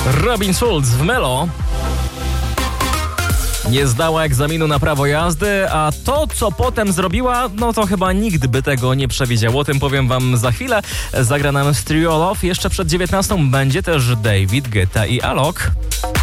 Robin Schulz w Melo. Nie zdała egzaminu na prawo jazdy, a to, co potem zrobiła, no to chyba nikt by tego nie przewidział. O tym powiem wam za chwilę. Zagra nam Stereo Love. Jeszcze przed 19 będzie też David Guetta i Alok.